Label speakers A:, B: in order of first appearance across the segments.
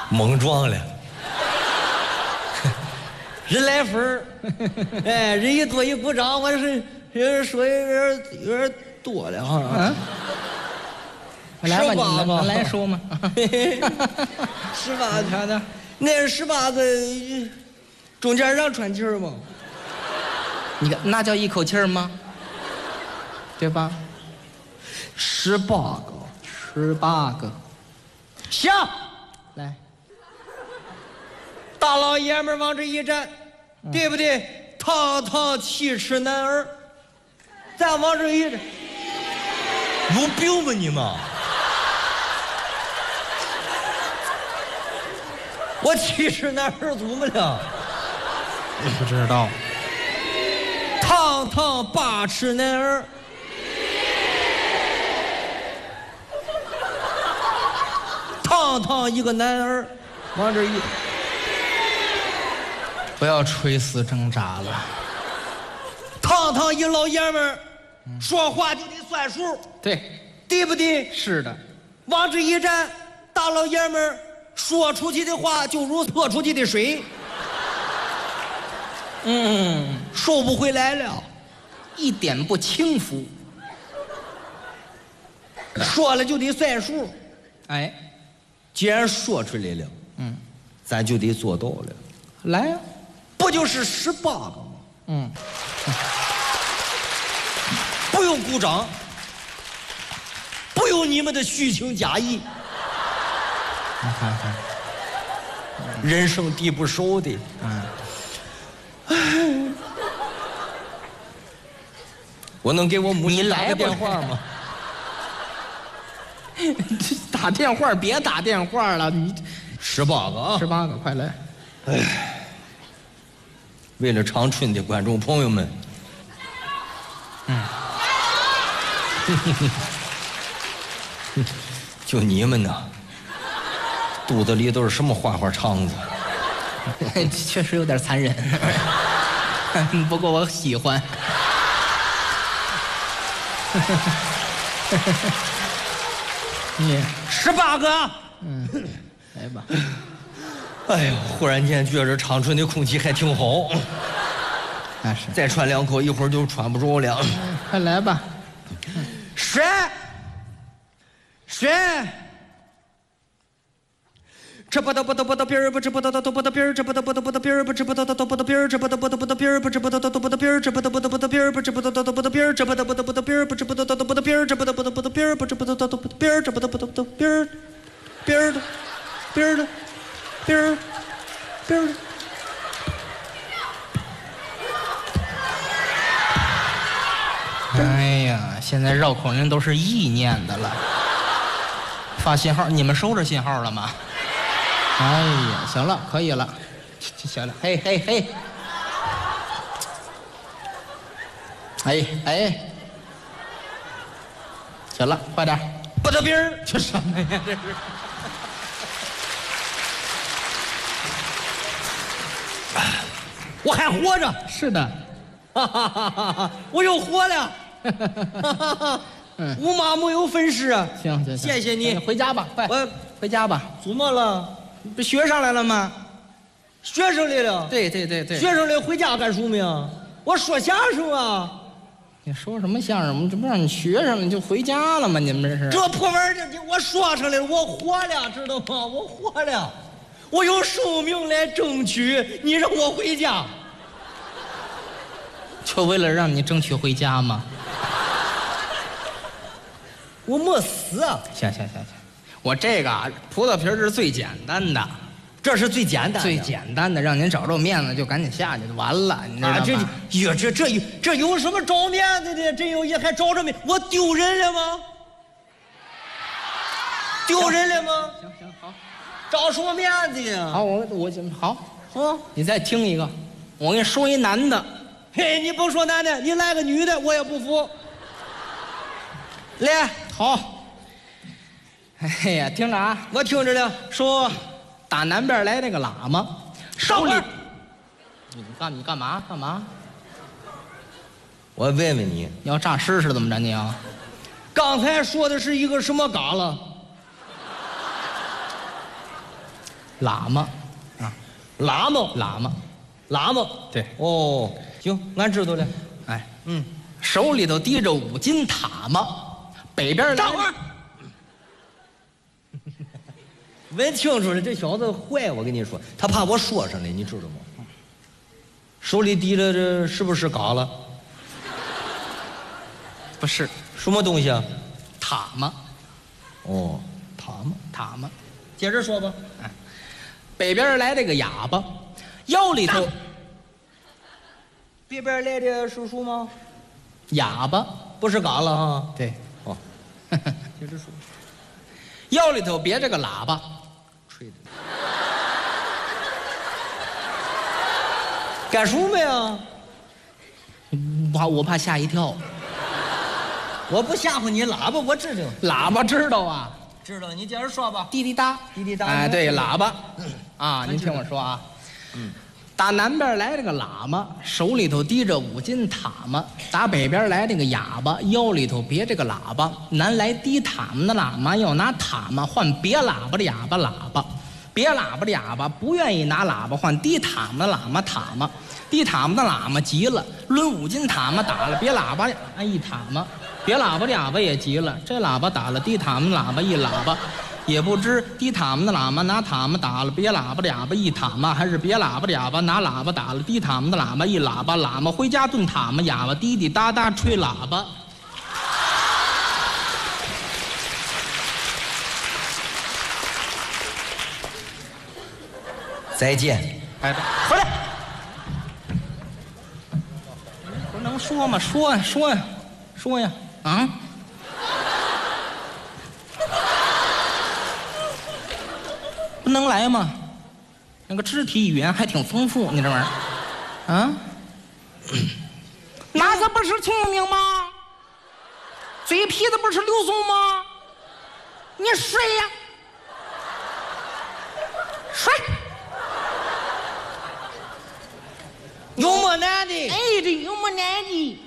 A: 猛撞了。人来分儿，哎，人一多一鼓掌，我是人说有点多了哈。
B: 嗯，来吧，你
A: 吧，
B: 来说嘛。
A: 18，
B: 瞧瞧，
A: 那18个，中间让喘气儿吗？
B: 你看那叫一口气儿吗？对吧
A: ？18个
B: ，18个，
A: 行，
B: 来，
A: 大老爷们儿往这一站，对不对？堂堂7尺男儿，再往这一站，有病吧你们？我7尺男儿怎么了？
B: 不知道。
A: 堂堂8尺男儿，堂堂一个男儿，往这一，
B: 不要垂死挣扎了。
A: 堂堂一老爷们儿，说话就得算数，
B: 对，
A: 对不对？
B: 是的。
A: 往这一站，大老爷们儿说出去的话就如泼出去的水，收不回来了，
B: 一点不轻浮。
A: 说了就得算数。
B: 哎，
A: 既然说出来了，咱就得做到了。
B: 来呀，
A: 不就是18个吗？不用鼓掌，不用你们的虚情假意。
B: 你看看，
A: 人生地不熟的，我能给我母亲打个电话吗？
B: 打电话别打电话了，你
A: 18个啊
B: ，18个，快来！
A: 为了长春的观众朋友们，就你们呢，肚子里都是什么花花肠子？
B: 确实有点残忍，不过我喜欢。你
A: 18个，
B: 来吧。
A: 哎呦，忽然间觉着长春的空气还挺好，
B: 那是，
A: 再喘2口，一会儿就喘不着了。
B: 快来吧。
A: 选。这不得不得不得边儿不知不得得不得边儿这不得不得不得边儿不知不得得不得边儿这不得不得不得边儿不知不得得不得边儿这不得不得不得边儿不知不得得不得边儿这不得不得不得边儿不知不得得不得边儿这不得不得不得边儿不知不得得不得边儿这不得不得不得边儿边儿的边儿的边儿边儿的。
B: 哎呀，现在绕口令都是意念的了。发信号，你们收着信号了吗？哎呀，行了，可以了，行了，嘿嘿嘿，哎，行了，快点，
A: 不得边儿，
B: 这什么呀？这是。
A: 我还活着，
B: 是的，
A: 哈哈哈哈哈！我又活了，哈哈哈！无妈没有粉饰啊！
B: 行，
A: 谢谢你，
B: 回家吧，快，
A: 我
B: 回家吧。
A: 怎么了？
B: 不学上来了吗？
A: 学生来了。
B: 对，
A: 学生来回家干什么呀？我说相声啊。
B: 你说什么相声？我们这不让你学上了，你就回家了吗？你们这是？
A: 这破玩意儿，我说上来了，我活了，知道吗？我活了，我用生命来争取，你让我回家，
B: 就为了让你争取回家吗？
A: 我没死啊！
B: 行，我这个葡萄皮是最简单的，
A: 这是最简单的，
B: 最简单的，让您找着面子就赶紧下去就完了。你知道吗？
A: 这有什么找面子的？真有也还找着面，我丢人了吗？丢人了吗？
B: 行，好，
A: 找什么面子呀？
B: 好，我好，你再听一个，我给你说一男的。
A: 嘿，你甭说男的，你来个女的，我也不服。来，
B: 好。哎呀，听着啊，
A: 我听着了。
B: 说打南边来那个喇嘛，手里，你干嘛？
A: 我问问你，
B: 你要诈尸是怎么着？你要？
A: 刚才说的是一个什么旮旯？
B: 喇嘛，
C: 喇嘛，
B: 喇嘛，
C: 喇嘛。
B: 对，
C: 哦，行，俺知道了。
B: 哎，手里头提着5斤塔嘛，北边来。
C: 等会儿。闻清楚了，这小子坏，我跟你说，他怕我说上来，你知道吗？手里提着这是不是嘎了？
B: 不是
C: 什么东西啊？
B: 塔嘛，
C: 哦，塔嘛，
B: 塔嘛。
C: 接着说吧。
B: 北边来这个哑巴，腰里头
C: 北边来的是什么？
B: 哑巴，
C: 不是嘎了哈？
B: 对，
C: 哦，接着说。
B: 腰里头别着个喇叭，
C: 吹的。干什么呀？
B: 我怕吓一跳。
C: 我不吓唬你，喇叭我知道。
B: 喇叭知道啊，
C: 知道，你接着说吧。
B: 滴滴答，
C: 滴滴答。
B: 哎，对，喇叭。啊，您听我说啊。打南边来这个喇嘛，手里头提着5斤塔嘛；打北边来这个哑巴，腰里头别这个喇叭。南来提塔嘛的喇嘛要拿塔嘛换别喇叭的哑巴喇叭，别喇叭的哑巴不愿意拿喇叭换提塔嘛的喇嘛塔嘛。提塔嘛的喇嘛急了，抡5斤塔嘛打了别喇叭一塔嘛，别喇叭的哑巴也急了，这喇叭打了提塔嘛的喇叭一喇叭。也不知提塔嘛的喇嘛拿塔嘛打了别喇叭的哑巴一塔嘛，还是别喇叭的哑巴拿喇叭打了提塔嘛的喇嘛一喇叭。喇嘛回家炖塔嘛，哑巴滴滴答答吹喇叭。
C: 再见。
B: 哎，回来！不是能说吗？说呀，说呀，说呀！啊！不能来吗？那个肢体语言还挺丰富，你这玩意儿，啊？哪子不是聪明吗？嘴皮子不是溜松吗？你睡呀，睡。
C: 有么难的？
B: 哎，这有么难的？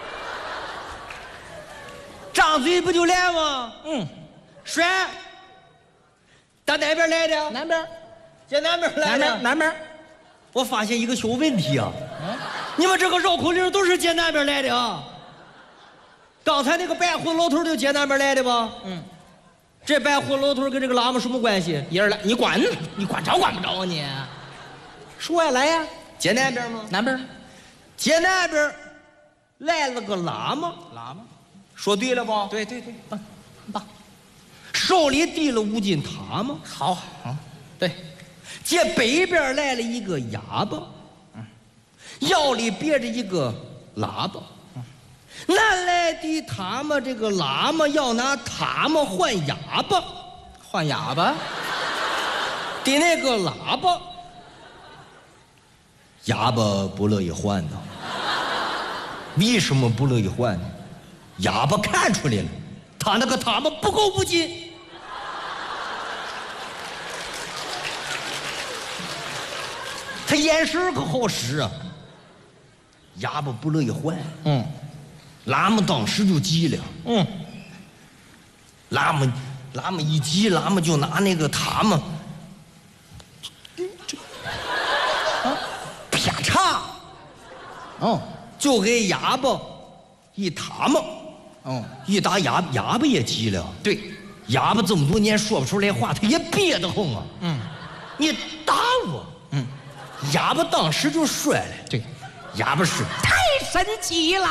C: 张嘴不就来吗？睡。打哪边来的？
B: 南边。
C: 在南边来的。
B: 南边。
C: 我发现一个小问题啊，你们这个绕口令都是接南边来的啊。刚才那个白胡老头就接南边来的吧？这白胡老头跟这个喇嘛什么关系？
B: 一人来，你管着管不着啊你？说呀，来呀。
C: 接南边吗？
B: 南边。
C: 接南边来了个喇嘛。
B: 喇嘛。
C: 说对了吧？
B: 对，棒。
C: 手里提了5斤塔嘛。
B: 好，对。
C: 接北边来了一个哑巴，腰里别着一个喇叭。南来的塔嘛，这个喇嘛要拿塔嘛换哑巴，
B: 换哑巴
C: 的那个喇叭，哑巴不乐意换呢。为什么不乐意换呢？哑巴看出来了，他那个塔嘛不够5斤。他眼神可好使啊，哑巴不乐意换。喇嘛当时就急了。喇嘛一急，喇嘛就拿那个塔嘛，啪嚓，就给哑巴一塔嘛。一打哑巴也急了。
B: 对，
C: 哑巴这么多年说不出来话，他也憋得慌啊。你打我。哑巴当时就摔了。
B: 对，
C: 哑巴是
B: 太神奇了。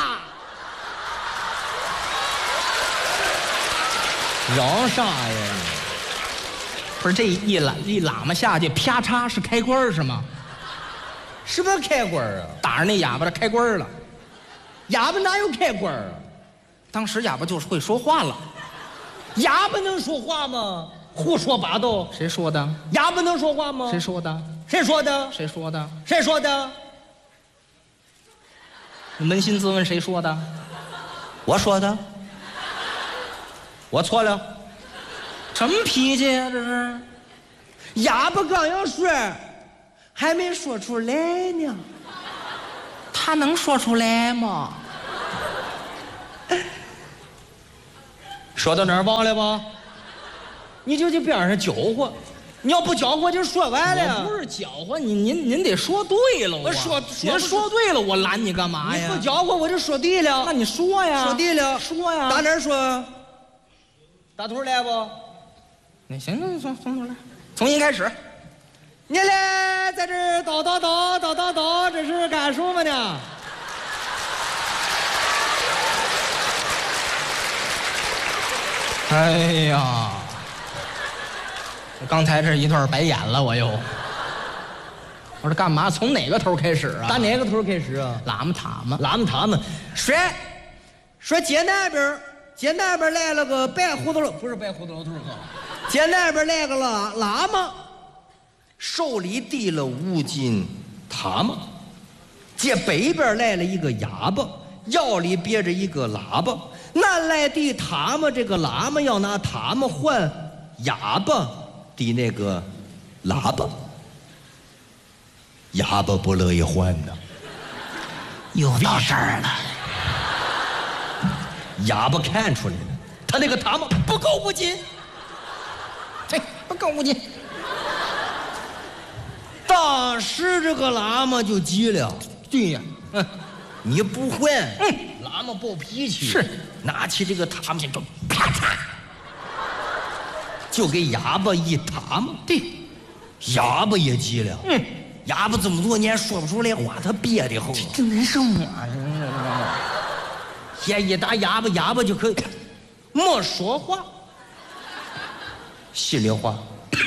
C: 嚷啥呀？
B: 不是这一喇嘛下去，啪嚓是开关是吗？
C: 什么开关啊？
B: 打着那哑巴的开关了。
C: 哑巴哪有开关啊？
B: 当时哑巴就是会说话了。
C: 哑巴能说话吗？胡说八道！
B: 谁说的？
C: 哑巴能说话吗？
B: 谁说的？
C: 谁说的？
B: 谁说的？
C: 谁说的？
B: 你扪心自问，谁说的？
C: 我说的。我错了。
B: 什么脾气呀？这是。
C: 哑巴刚要说，还没说出来呢。
B: 他能说出来吗？
C: 说到哪儿忘了吧？你就在边上搅和， 你要不搅和就说完了。
B: 我不是搅和您得说对了。您说对了，我拦你干嘛呀？
C: 你不搅和我就说对了。
B: 那你说呀？
C: 说对了，
B: 说呀。
C: 打哪儿说？打头来不？
B: 那行，从头来，重新开始。
C: 你来在这儿叨，这是干什么呢？
B: 哎呀，刚才这一段白演了，我说干嘛？从哪个头开始啊？
C: 打哪个头开始啊？
B: 喇嘛
C: 他们，说街那边来了个白胡子不是白胡子老头儿，街那边来个喇嘛，手里提了5斤塔嘛，街北边来了一个哑巴，腰里别着一个喇叭。南来的塔嘛，这个喇嘛要拿塔嘛换哑巴的那个喇叭，哑巴不乐意换呢。
B: 又到这儿了。
C: 哑巴看出来了，他那个塔嘛不够5斤，
B: 这不够5斤。
C: 当时这个喇嘛就急了，
B: 对呀，
C: 你不换，喇嘛暴脾气，
B: 是
C: 拿起这个塔嘛就啪嚓，就给哑巴一塔嘛。
B: 对，
C: 哑巴也急了，哑巴这么多年说不出来话，他憋得慌。
B: 这难受啊！
C: 先一打哑巴就可以没说话，心里话，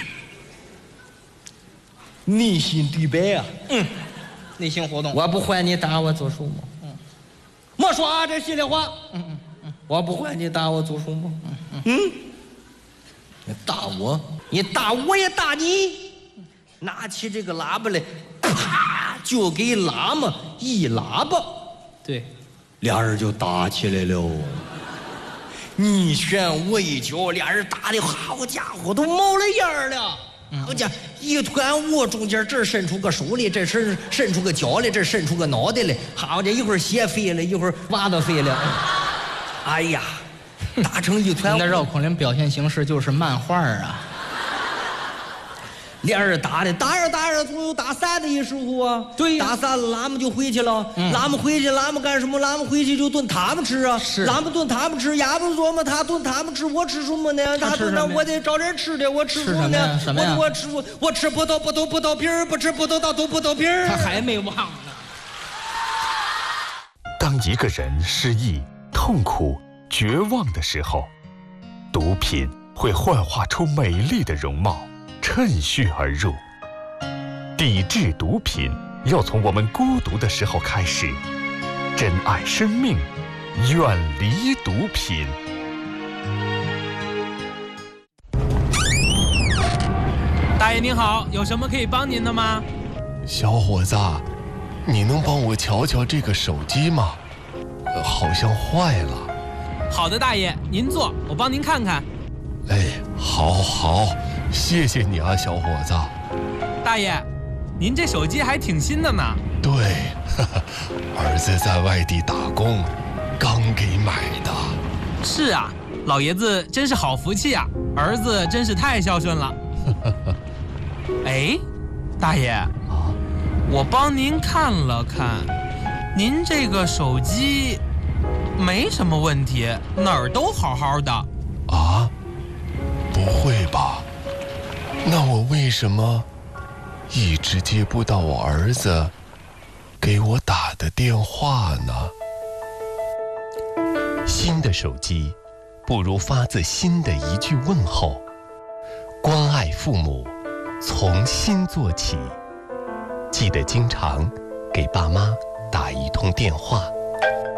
C: 内心对白啊。
B: 内心活动。
C: 我不还你打我做什么？没说啊，这心里话。我不还你打我做什么？你打我，你打我也打你。拿起这个喇叭来，啪就给喇嘛一喇叭。
B: 对，
C: 俩人就打起来了。你拳我一脚，俩人打的好家伙都冒了烟了。好家伙，一团雾，中间这儿伸出个手来，这伸出个脚来，这伸出个脑袋来。好家伙，一会儿鞋飞了，一会儿袜子飞了。哎呀，打成一团。
B: 您的绕口令表现形式就是漫画啊。
C: 俩人打着，总有打散的一时候啊。
B: 对呀，
C: 打散了，喇嘛就回去了。喇嘛回去，喇嘛干什么？喇嘛回去就炖塔嘛吃啊。
B: 是。
C: 喇嘛炖塔嘛吃，哑巴琢磨他炖塔嘛吃，我吃什么呢？他炖那我得找点吃的，我吃什么呢？
B: 什么呀？
C: 我吃葡萄皮儿，不吃葡萄倒吐葡萄皮儿。
B: 他还没忘呢。
D: 当一个人失意、痛苦、绝望的时候，毒品会幻化出美丽的容貌，趁虚而入。抵制毒品要从我们孤独的时候开始，珍爱生命，远离毒品。
E: 大爷您好，有什么可以帮您的吗？
F: 小伙子，你能帮我瞧瞧这个手机吗？好像坏了。
E: 好的，大爷，您坐，我帮您看看。
F: 哎，好，谢谢你啊，小伙子。
E: 大爷，您这手机还挺新的呢。
F: 对，儿子在外地打工，刚给买的。
E: 是啊，老爷子真是好福气啊，儿子真是太孝顺了。哎，大爷，我帮您看了看，您这个手机没什么问题，哪儿都好好的。
F: 啊？不会吧？那我为什么一直接不到我儿子给我打的电话呢？
D: 新的手机，不如发自心的一句问候。关爱父母，从心做起。记得经常给爸妈打一通电话。